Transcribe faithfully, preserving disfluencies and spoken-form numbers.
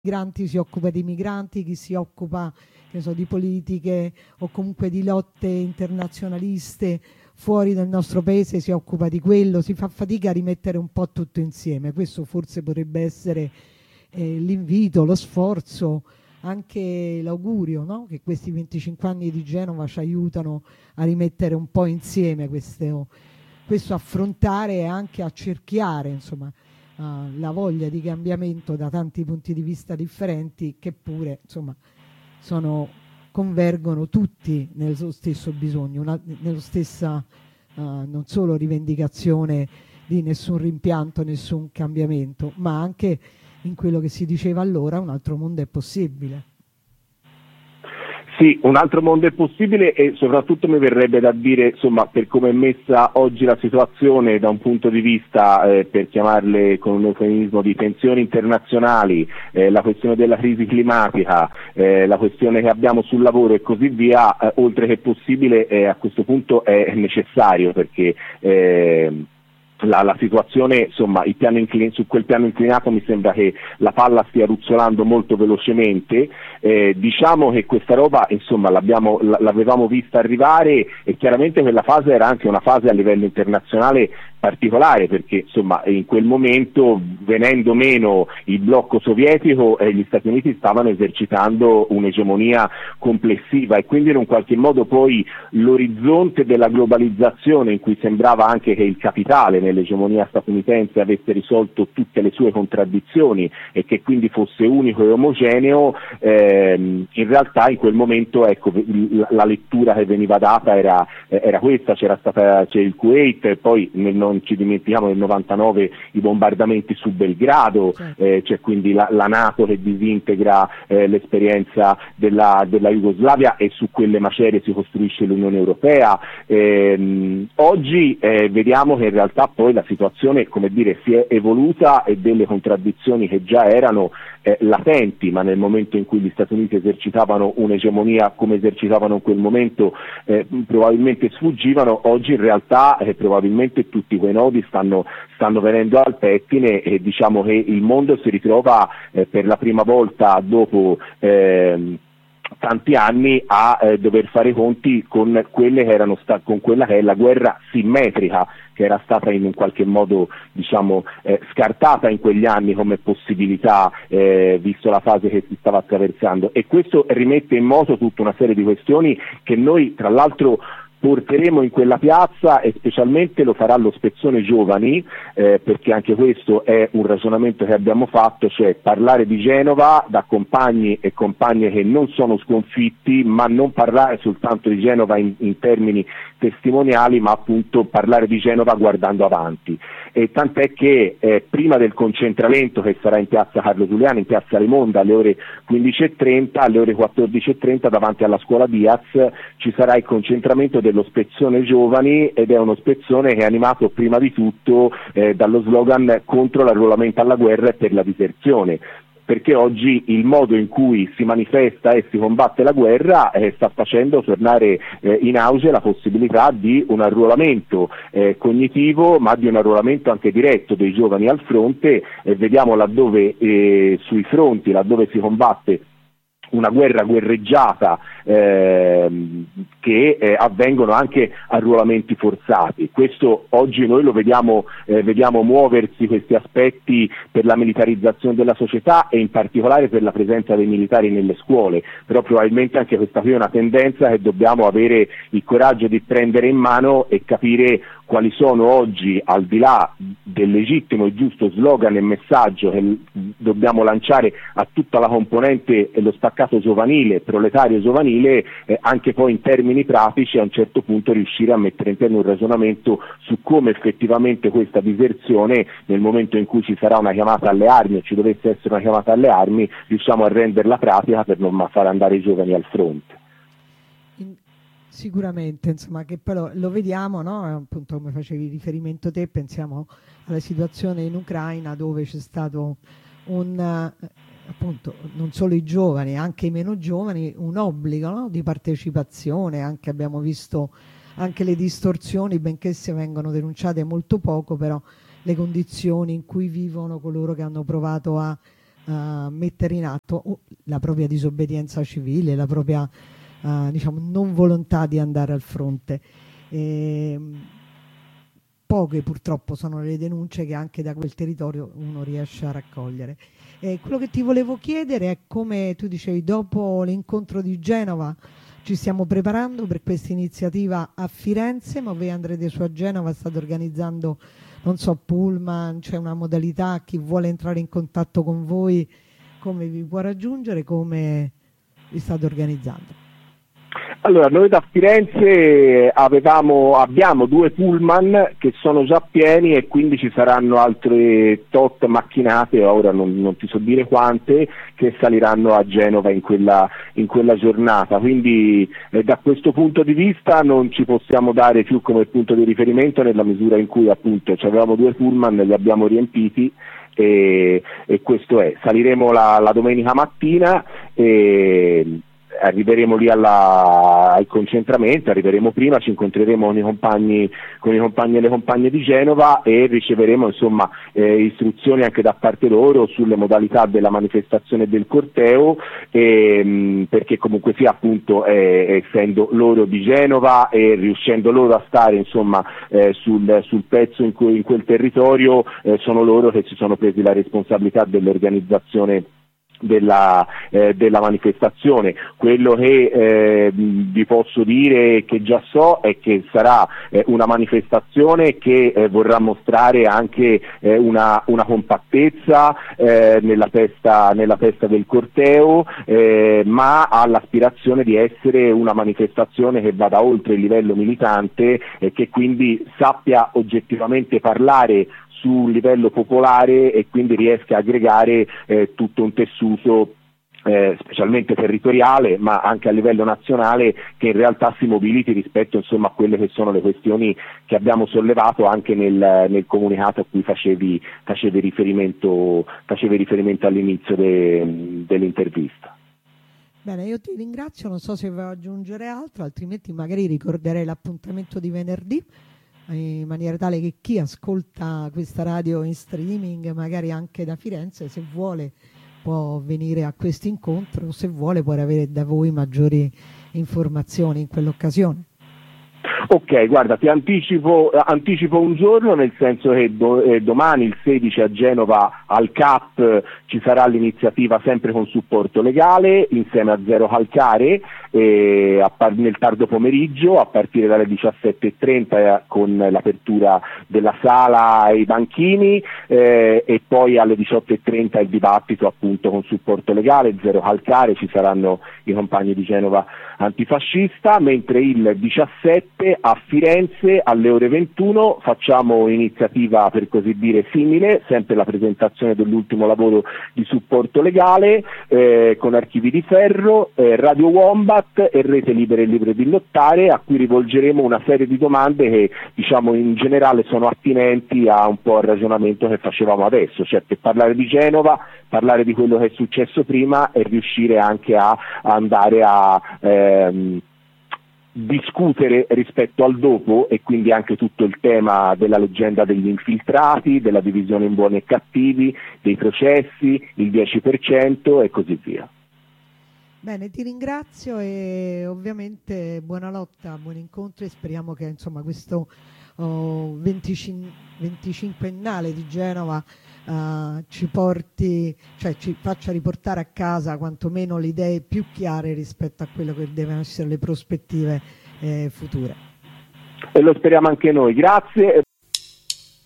migranti si occupa dei migranti, chi si occupa, che ne so, di politiche o comunque di lotte internazionaliste fuori dal nostro paese si occupa di quello, si fa fatica a rimettere un po' tutto insieme. Questo forse potrebbe essere eh, l'invito, lo sforzo, anche l'augurio, no? Che questi venticinque anni di Genova ci aiutano a rimettere un po' insieme questo, questo affrontare e anche a cerchiare, insomma, uh, la voglia di cambiamento da tanti punti di vista differenti, che pure, insomma, sono, convergono tutti nello stesso bisogno, una, nello stessa uh, non solo rivendicazione di nessun rimpianto, nessun cambiamento, ma anche in quello che si diceva allora, un altro mondo è possibile. Sì, un altro mondo è possibile e soprattutto mi verrebbe da dire, insomma, per come è messa oggi la situazione da un punto di vista, eh, per chiamarle con un eufemismo, di tensioni internazionali, eh, la questione della crisi climatica, eh, la questione che abbiamo sul lavoro e così via, eh, oltre che possibile, eh, a questo punto è necessario perché eh, La, la situazione, insomma, il piano inclin- su quel piano inclinato mi sembra che la palla stia ruzzolando molto velocemente, eh, diciamo che questa roba, insomma, l'abbiamo, l- l'avevamo vista arrivare e chiaramente quella fase era anche una fase a livello internazionale particolare perché insomma in quel momento, venendo meno il blocco sovietico, eh, gli Stati Uniti stavano esercitando un'egemonia complessiva e quindi in un qualche modo poi l'orizzonte della globalizzazione, in cui sembrava anche che il capitale nell'egemonia statunitense avesse risolto tutte le sue contraddizioni e che quindi fosse unico e omogeneo, ehm, in realtà in quel momento, ecco, la, la lettura che veniva data era, era questa: c'era stata c'è il Kuwait, poi nel, non ci dimentichiamo nel novantanove i bombardamenti su Belgrado, eh, c'è quindi la, la NATO che disintegra eh, l'esperienza della, della Jugoslavia e su quelle macerie si costruisce l'Unione Europea. Ehm, oggi eh, vediamo che in realtà poi la situazione, come dire, si è evoluta e delle contraddizioni che già erano eh, latenti, ma nel momento in cui gli Stati Uniti esercitavano un'egemonia come esercitavano in quel momento eh, probabilmente sfuggivano. Oggi in realtà eh, probabilmente tutti quei nodi stanno, stanno venendo al pettine e diciamo che il mondo si ritrova eh, per la prima volta dopo eh, tanti anni a eh, dover fare i conti con quelle che erano sta- con quella che è la guerra simmetrica, che era stata in un qualche modo, diciamo, eh, scartata in quegli anni come possibilità, eh, visto la fase che si stava attraversando, e questo rimette in moto tutta una serie di questioni che noi tra l'altro porteremo in quella piazza, e specialmente lo farà lo Spezzone Giovani, eh, perché anche questo è un ragionamento che abbiamo fatto, cioè parlare di Genova da compagni e compagne che non sono sconfitti, ma non parlare soltanto di Genova in, in termini testimoniali, ma appunto parlare di Genova guardando avanti. E tant'è che eh, prima del concentramento che sarà in piazza Carlo Giuliani, in piazza Rimonda alle ore quindici e trenta, alle ore quattordici e trenta davanti alla scuola Diaz ci sarà il concentramento dello Spezzone Giovani, ed è uno spezzone che è animato prima di tutto eh, dallo slogan contro l'arruolamento alla guerra e per la diserzione, perché oggi il modo in cui si manifesta e si combatte la guerra eh, sta facendo tornare eh, in auge la possibilità di un arruolamento eh, cognitivo, ma di un arruolamento anche diretto dei giovani al fronte, e vediamo laddove eh, sui fronti, laddove si combatte una guerra guerreggiata, ehm, che eh, avvengono anche arruolamenti forzati. Questo oggi noi lo vediamo, eh, vediamo muoversi questi aspetti per la militarizzazione della società e in particolare per la presenza dei militari nelle scuole, però probabilmente anche questa qui è una tendenza che dobbiamo avere il coraggio di prendere in mano e capire quali sono oggi, al di là del legittimo e giusto slogan e messaggio che dobbiamo lanciare a tutta la componente e lo staccato giovanile, proletario giovanile, eh, anche poi in termini pratici a un certo punto riuscire a mettere in piedi un ragionamento su come effettivamente questa diserzione, nel momento in cui ci sarà una chiamata alle armi o ci dovesse essere una chiamata alle armi, riusciamo a renderla pratica per non far andare i giovani al fronte. Sicuramente, insomma, che poi lo, lo vediamo, no? Appunto, come facevi riferimento te, pensiamo alla situazione in Ucraina dove c'è stato un, eh, appunto, non solo i giovani, anche i meno giovani, un obbligo, no? Di partecipazione. Anche abbiamo visto anche le distorsioni, benché se vengono denunciate molto poco, però le condizioni in cui vivono coloro che hanno provato a uh, mettere in atto uh, la propria disobbedienza civile, la propria uh, diciamo, non volontà di andare al fronte. E, poche purtroppo sono le denunce che anche da quel territorio uno riesce a raccogliere. E quello che ti volevo chiedere è come tu dicevi, dopo l'incontro di Genova ci stiamo preparando per questa iniziativa a Firenze, ma voi andrete su a Genova, state organizzando, non so, pullman, c'è una modalità, chi vuole entrare in contatto con voi, come vi può raggiungere, come vi state organizzando? Allora, noi da Firenze avevamo, abbiamo due pullman che sono già pieni e quindi ci saranno altre tot macchinate, ora non, non ti so dire quante, che saliranno a Genova in quella, in quella giornata. Quindi eh, da questo punto di vista non ci possiamo dare più come punto di riferimento, nella misura in cui appunto avevamo due pullman, li abbiamo riempiti. E, e questo è, saliremo la, la domenica mattina e arriveremo lì alla, al concentramento, arriveremo prima, ci incontreremo con i compagni, con i compagni e le compagne di Genova e riceveremo insomma eh, istruzioni anche da parte loro sulle modalità della manifestazione e del corteo, e, mh, perché comunque sia appunto eh, essendo loro di Genova e riuscendo loro a stare insomma eh, sul, sul pezzo in, cui, in quel territorio, eh, sono loro che si sono presi la responsabilità dell'organizzazione Della, eh, della manifestazione. Quello che eh, vi posso dire, che già so, è che sarà eh, una manifestazione che eh, vorrà mostrare anche eh, una, una compattezza eh, nella festa, nella festa del corteo, eh, ma ha l'aspirazione di essere una manifestazione che vada oltre il livello militante e che quindi sappia oggettivamente parlare sul livello popolare e quindi riesca a aggregare eh, tutto un tessuto eh, specialmente territoriale, ma anche a livello nazionale, che in realtà si mobiliti rispetto insomma a quelle che sono le questioni che abbiamo sollevato anche nel, nel comunicato a cui facevi, facevi riferimento, facevi riferimento all'inizio de, dell'intervista. Bene, io ti ringrazio, non so se vuoi aggiungere altro, altrimenti magari ricorderei l'appuntamento di venerdì, in maniera tale che chi ascolta questa radio in streaming, magari anche da Firenze, se vuole può venire a questo incontro, o se vuole può avere da voi maggiori informazioni in quell'occasione. Ok, guarda, ti anticipo, anticipo un giorno, nel senso che do, eh, domani il sedici a Genova al C A P ci sarà l'iniziativa sempre con supporto legale insieme a Zero Calcare eh, a par- nel tardo pomeriggio a partire dalle diciassette e trenta eh, con l'apertura della sala e i banchini eh, e poi alle diciotto e trenta il dibattito appunto con supporto legale, Zero Calcare, ci saranno i compagni di Genova antifascista, mentre il diciassette a Firenze alle ore ventuno facciamo un'iniziativa per così dire simile, sempre la presentazione dell'ultimo lavoro di supporto legale eh, con Archivi di Ferro, eh, Radio Wombat e Rete Libera e Libre di Lottare, a cui rivolgeremo una serie di domande che diciamo in generale sono attinenti a un po' al ragionamento che facevamo adesso, cioè per parlare di Genova, parlare di quello che è successo prima e riuscire anche a, a andare a ehm, discutere rispetto al dopo, e quindi anche tutto il tema della leggenda degli infiltrati, della divisione in buoni e cattivi, dei processi, il dieci per cento e così via. Bene, ti ringrazio e ovviamente buona lotta, buon incontro, e speriamo che insomma questo oh, venticinquennale di Genova uh, ci porti, cioè ci faccia riportare a casa quantomeno le idee più chiare rispetto a quello che devono essere le prospettive eh, future. E lo speriamo anche noi. Grazie.